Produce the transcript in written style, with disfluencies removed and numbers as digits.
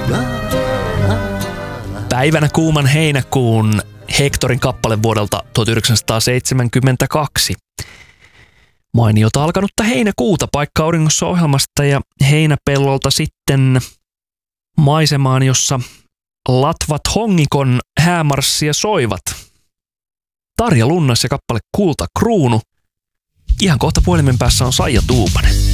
Päivänä kuuman heinäkuun Hectorin kappale vuodelta 1972. Mainiota alkanutta heinäkuuta Paikka auringossa -ohjelmasta ja heinäpellolta sitten maisemaan, jossa latvat hongikon häämarssia soivat. Tarja Lunnas ja kappale Kultakruunu. Ihan kohta puhelimen päässä on Saija Tuupanen.